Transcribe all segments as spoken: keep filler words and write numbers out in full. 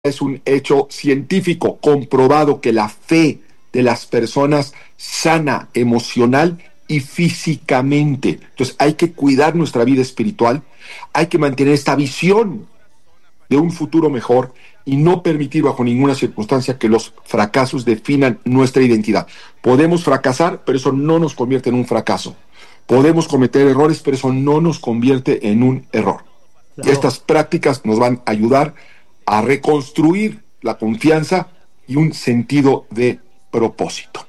es un hecho científico comprobado que la fe de las personas sana emocional y físicamente. Entonces hay que cuidar nuestra vida espiritual, hay que mantener esta visión de un futuro mejor y no permitir bajo ninguna circunstancia que los fracasos definan nuestra identidad. Podemos fracasar, pero eso no nos convierte en un fracaso. Podemos cometer errores, pero eso no nos convierte en un error. Claro. Estas prácticas nos van a ayudar a reconstruir la confianza y un sentido de propósito.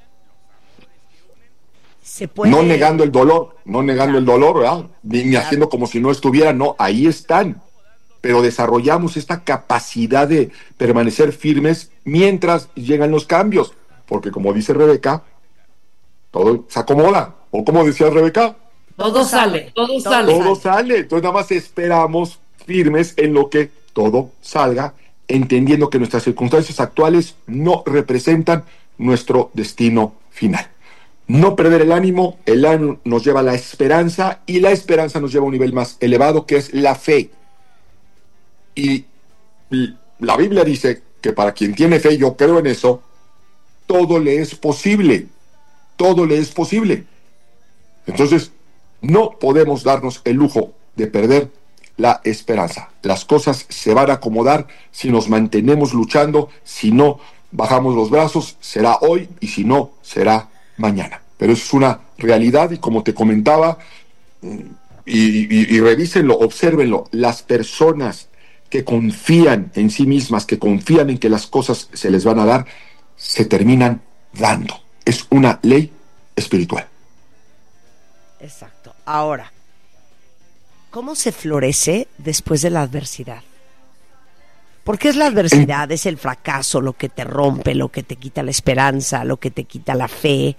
Se puede... No negando el dolor, no negando claro. el dolor, ¿verdad? Ni, ni claro. haciendo como si no estuviera, no, ahí están. Pero desarrollamos esta capacidad de permanecer firmes mientras llegan los cambios. Porque como dice Rebeca, todo se acomoda. O como decía Rebeca, todo sale, todo sale. Todo sale. Entonces nada más esperamos firmes en lo que todo salga, entendiendo que nuestras circunstancias actuales no representan nuestro destino final. No perder el ánimo, el ánimo nos lleva a la esperanza y la esperanza nos lleva a un nivel más elevado que es la fe. Y la Biblia dice que para quien tiene fe, yo creo en eso, todo le es posible, todo le es posible. Entonces, no podemos darnos el lujo de perder la esperanza. Las cosas se van a acomodar si nos mantenemos luchando, si no bajamos los brazos, será hoy y si no, será mañana. Pero eso es una realidad y como te comentaba, y, y, y revísenlo, obsérvenlo, las personas que confían en sí mismas, que confían en que las cosas se les van a dar, se terminan dando. Es una ley espiritual. Exacto. Ahora, ¿cómo se florece después de la adversidad? ¿Por qué es la adversidad? ¿Es el fracaso lo que te rompe, lo que te quita la esperanza, lo que te quita la fe?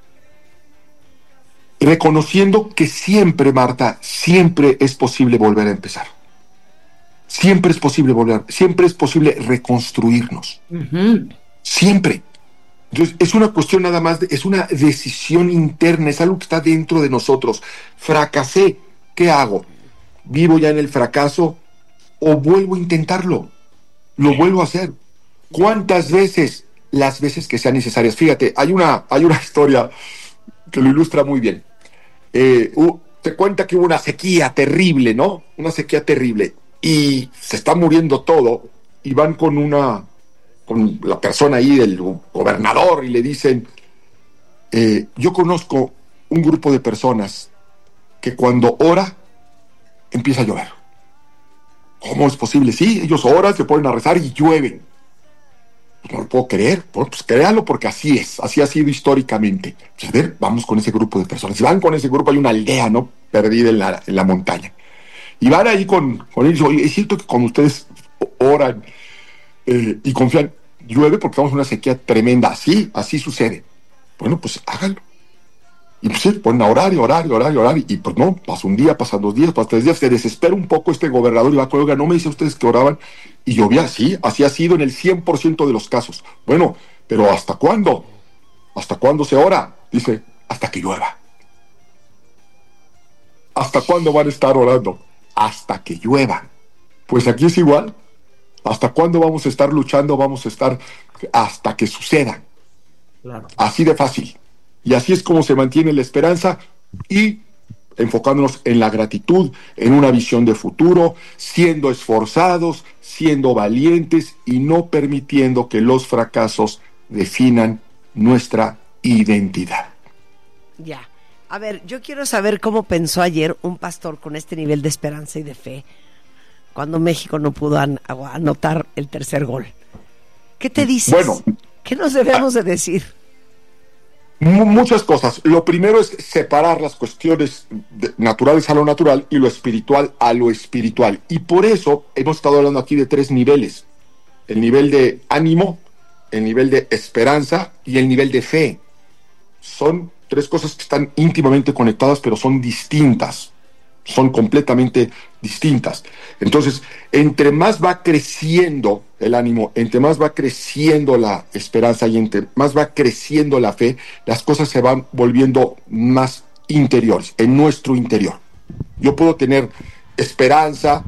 Reconociendo que siempre, Marta, siempre es posible volver a empezar. Siempre es posible volver, siempre es posible reconstruirnos. Uh-huh. Siempre. Entonces, es una cuestión nada más, de, es una decisión interna, es algo que está dentro de nosotros. Fracasé, ¿qué hago? ¿Vivo ya en el fracaso o vuelvo a intentarlo? Lo vuelvo a hacer. ¿Cuántas veces? Las veces que sean necesarias. Fíjate, hay una, hay una historia que lo ilustra muy bien. Eh, uh, te cuenta que hubo una sequía terrible, ¿no? Una sequía terrible. Y se está muriendo todo, y van con una, con la persona ahí del gobernador, y le dicen, eh, yo conozco un grupo de personas que cuando ora, empieza a llover. ¿Cómo es posible? Sí, ellos oran, se ponen a rezar y llueven. No lo puedo creer, pues créalo porque así es, así ha sido históricamente. Pues a ver, vamos con ese grupo de personas. Y van con ese grupo, hay una aldea, ¿no? Perdida en la, en la montaña. Y van ahí con, con ellos, oye, es cierto que cuando ustedes oran eh, y confían, llueve porque estamos en una sequía tremenda, así, así sucede. Bueno, pues háganlo. Y pues se ponen a orar y orar y orar y orar, y, y pues no, pasa un día, pasan dos días, pasan tres días, se desespera un poco este gobernador y va con, oiga, ¿no me dice ustedes que oraban? Y llovía así, así ha sido en el cien por ciento de los casos. Bueno, pero ¿hasta cuándo? ¿Hasta cuándo se ora? Dice, hasta que llueva. ¿Hasta cuándo van a estar orando? Hasta que llueva. Pues aquí es igual. ¿Hasta cuándo vamos a estar luchando? Vamos a estar hasta que suceda. Claro. Así de fácil. Y así es como se mantiene la esperanza y enfocándonos en la gratitud, en una visión de futuro, siendo esforzados, siendo valientes y no permitiendo que los fracasos definan nuestra identidad. Ya. A ver, yo quiero saber cómo pensó ayer un pastor con este nivel de esperanza y de fe cuando México no pudo an- anotar el tercer gol. ¿Qué te dices? Bueno, ¿qué nos debemos de decir? M- muchas cosas. Lo primero es separar las cuestiones de- naturales a lo natural y lo espiritual a lo espiritual. Y por eso hemos estado hablando aquí de tres niveles. El nivel de ánimo, el nivel de esperanza y el nivel de fe. Son tres cosas que están íntimamente conectadas, pero son distintas. Son completamente distintas. Entonces, entre más va creciendo el ánimo, entre más va creciendo la esperanza y entre más va creciendo la fe, las cosas se van volviendo más interiores, en nuestro interior. Yo puedo tener esperanza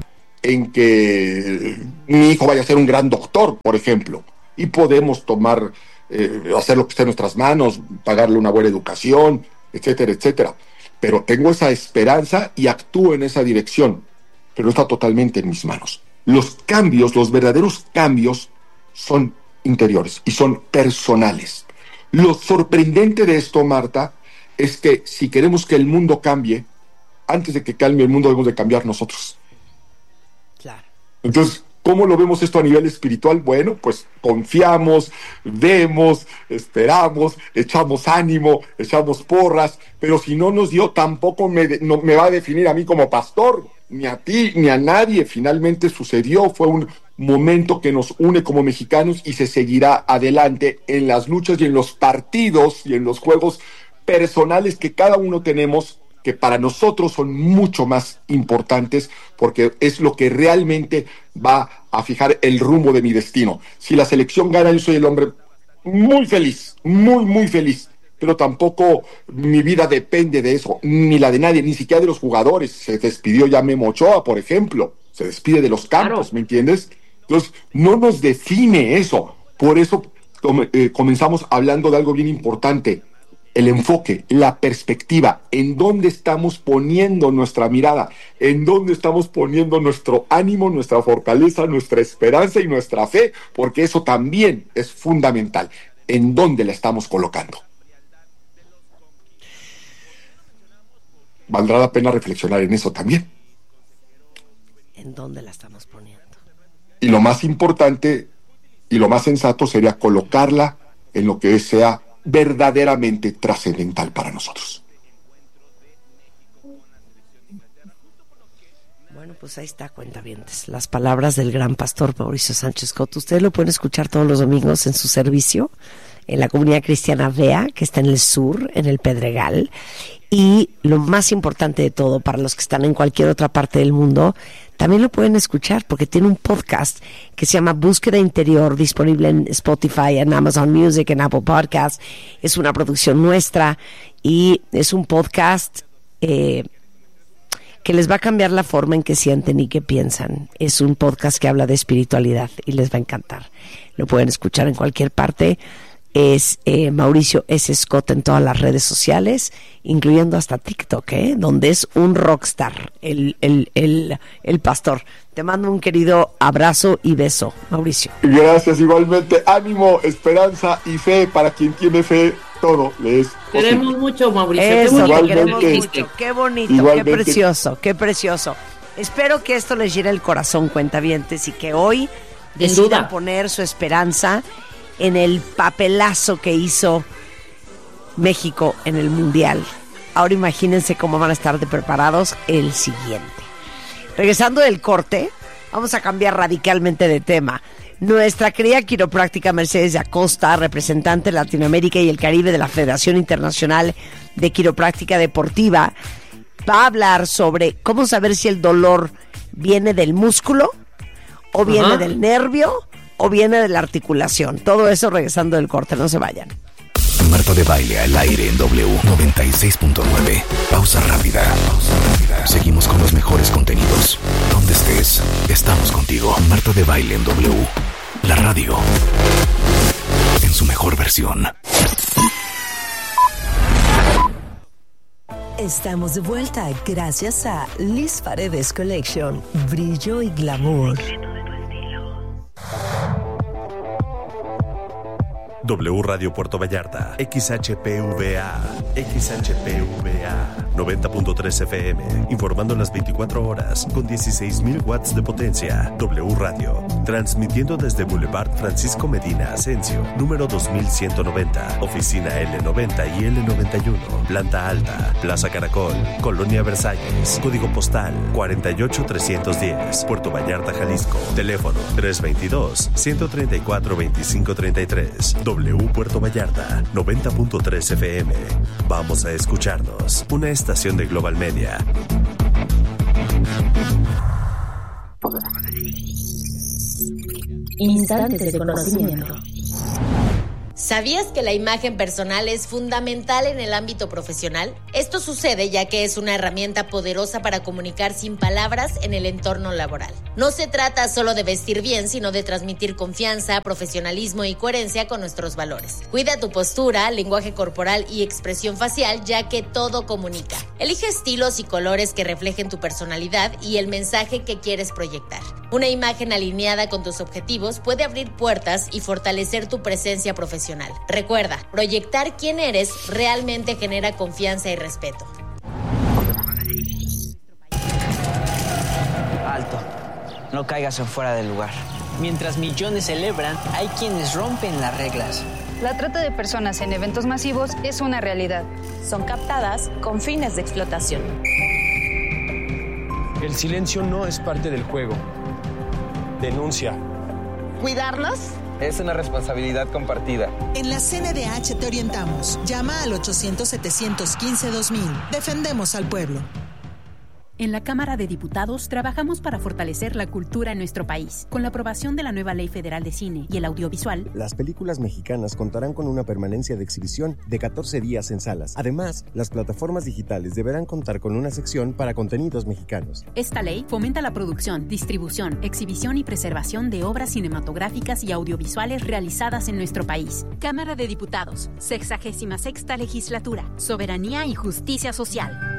en que mi hijo vaya a ser un gran doctor, por ejemplo, y podemos tomar, eh, hacer lo que esté en nuestras manos, pagarle una buena educación, etcétera, etcétera. Pero tengo esa esperanza y actúo en esa dirección, pero no está totalmente en mis manos. Los cambios, los verdaderos cambios, son interiores y son personales. Lo sorprendente de esto, Marta, es que si queremos que el mundo cambie, antes de que cambie el mundo debemos de cambiar nosotros. Claro. Entonces, ¿cómo lo vemos esto a nivel espiritual? Bueno, pues confiamos, vemos, esperamos, echamos ánimo, echamos porras, pero si no nos dio, tampoco me, no, me va a definir a mí como pastor, ni a ti, ni a nadie. Finalmente sucedió, fue un momento que nos une como mexicanos y se seguirá adelante en las luchas y en los partidos y en los juegos personales que cada uno tenemos, que para nosotros son mucho más importantes, porque es lo que realmente va a fijar el rumbo de mi destino. Si la selección gana, yo soy el hombre muy feliz, muy, muy feliz, pero tampoco mi vida depende de eso, ni la de nadie, ni siquiera de los jugadores. Se despidió ya Memo Ochoa, por ejemplo, se despide de los campos, claro. ¿Me entiendes? Entonces, no nos define eso. Por eso com- eh, comenzamos hablando de algo bien importante: el enfoque, la perspectiva, en dónde estamos poniendo nuestra mirada, en dónde estamos poniendo nuestro ánimo, nuestra fortaleza, nuestra esperanza y nuestra fe, porque eso también es fundamental, en dónde la estamos colocando. Valdrá la pena reflexionar en eso también. ¿En dónde la estamos poniendo? Y lo más importante y lo más sensato sería colocarla en lo que sea verdaderamente trascendental para nosotros. Bueno, pues ahí está, cuentavientes, las palabras del gran pastor Mauricio Sánchez Coto. Ustedes lo pueden escuchar todos los domingos en su servicio en la comunidad cristiana V E A, que está en el sur, en el Pedregal. Y lo más importante de todo, para los que están en cualquier otra parte del mundo, también lo pueden escuchar porque tiene un podcast que se llama Búsqueda Interior, disponible en Spotify, en Amazon Music, en Apple Podcasts. Es una producción nuestra y es un podcast eh, que les va a cambiar la forma en que sienten y que piensan. Es un podcast que habla de espiritualidad y les va a encantar. Lo pueden escuchar en cualquier parte. Es eh, Mauricio S. Scott en todas las redes sociales, incluyendo hasta TikTok, ¿eh? Donde es un rockstar, el, el, el, el pastor. Te mando un querido abrazo y beso, Mauricio. Gracias, igualmente. Ánimo, esperanza y fe. Para quien tiene fe, todo le es posible. Queremos mucho, Mauricio. Eso, qué te queremos mucho. Qué bonito, igualmente. Qué precioso, qué precioso. Espero que esto les llene el corazón, cuentavientes, y que hoy decidan poner su esperanza en el papelazo que hizo México en el Mundial. Ahora imagínense cómo van a estar de preparados el siguiente. Regresando del corte, vamos a cambiar radicalmente de tema. Nuestra querida quiropráctica Mercedes de Acosta, representante de Latinoamérica y el Caribe de la Federación Internacional de Quiropráctica Deportiva, va a hablar sobre cómo saber si el dolor viene del músculo o viene Ajá. del nervio o viene de la articulación. Todo eso regresando del corte, no se vayan. Marta de Baile al aire en W noventa y seis punto nueve. Pausa rápida. Pausa rápida. Seguimos con los mejores contenidos. Donde estés, estamos contigo. Marta de Baile en W. La radio en su mejor versión. Estamos de vuelta gracias a Liz Paredes Collection. Brillo y glamour. W Radio Puerto Vallarta, X H P V A, X H P V A, noventa punto tres F M, informando las veinticuatro horas con dieciséis mil watts de potencia. W Radio, transmitiendo desde Boulevard Francisco Medina Asensio, número dos mil ciento noventa, oficina L noventa y L noventa y uno, planta alta, Plaza Caracol, Colonia Versalles, código postal cuarenta y ocho trescientos diez, Puerto Vallarta, Jalisco, teléfono tres veintidós, ciento treinta y cuatro, veinticinco treinta y tres. W Puerto Vallarta, noventa punto tres F M. Vamos a escucharnos. Una estación de Global Media. Instantes de conocimiento. ¿Sabías que la imagen personal es fundamental en el ámbito profesional? Esto sucede ya que es una herramienta poderosa para comunicar sin palabras en el entorno laboral. No se trata solo de vestir bien, sino de transmitir confianza, profesionalismo y coherencia con nuestros valores. Cuida tu postura, lenguaje corporal y expresión facial, ya que todo comunica. Elige estilos y colores que reflejen tu personalidad y el mensaje que quieres proyectar. Una imagen alineada con tus objetivos puede abrir puertas y fortalecer tu presencia profesional. Recuerda, proyectar quién eres realmente genera confianza y respeto. Alto, no caigas en fuera del lugar. Mientras millones celebran, hay quienes rompen las reglas. La trata de personas en eventos masivos es una realidad. Son captadas con fines de explotación. El silencio no es parte del juego. Denuncia. ¿Cuidarnos? Es una responsabilidad compartida. En la C N D H te orientamos. Llama al ochocientos, setecientos quince, dos mil. Defendemos al pueblo. En la Cámara de Diputados trabajamos para fortalecer la cultura en nuestro país. Con la aprobación de la nueva Ley Federal de Cine y el Audiovisual, las películas mexicanas contarán con una permanencia de exhibición de catorce días en salas. Además, las plataformas digitales deberán contar con una sección para contenidos mexicanos. Esta ley fomenta la producción, distribución, exhibición y preservación de obras cinematográficas y audiovisuales realizadas en nuestro país. Cámara de Diputados, sexagésima sexta legislatura, soberanía y justicia social.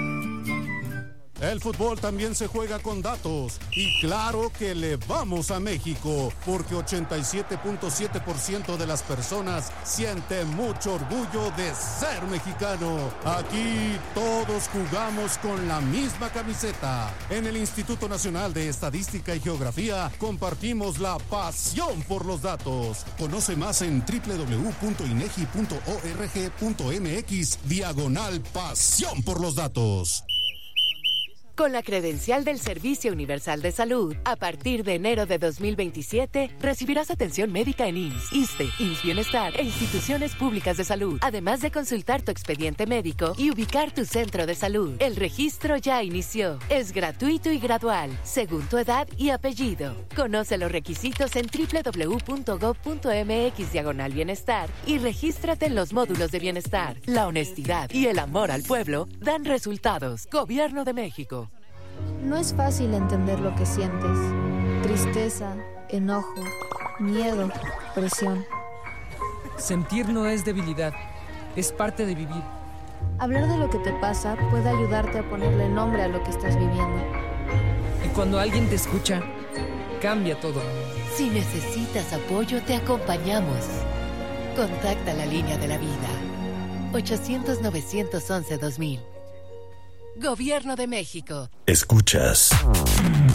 El fútbol también se juega con datos y claro que le vamos a México porque ochenta y siete punto siete por ciento de las personas sienten mucho orgullo de ser mexicano. Aquí todos jugamos con la misma camiseta. En el Instituto Nacional de Estadística y Geografía compartimos la pasión por los datos. Conoce más en doble u doble u doble u punto inegi punto org punto mx diagonal pasión por los datos. Con la credencial del Servicio Universal de Salud, a partir de enero de dos mil veintisiete, recibirás atención médica en I M S S, ISSSTE, I M S S Bienestar e instituciones públicas de salud, además de consultar tu expediente médico y ubicar tu centro de salud. El registro ya inició. Es gratuito y gradual, según tu edad y apellido. Conoce los requisitos en doble u doble u doble u punto gob punto mx diagonal bienestar y regístrate en los módulos de bienestar. La honestidad y el amor al pueblo dan resultados. Gobierno de México. No es fácil entender lo que sientes. Tristeza, enojo, miedo, presión. Sentir no es debilidad, es parte de vivir. Hablar de lo que te pasa puede ayudarte a ponerle nombre a lo que estás viviendo. Y cuando alguien te escucha, cambia todo. Si necesitas apoyo, te acompañamos. Contacta la línea de la vida. ochocientos, novecientos once, dos mil. Gobierno de México. Escuchas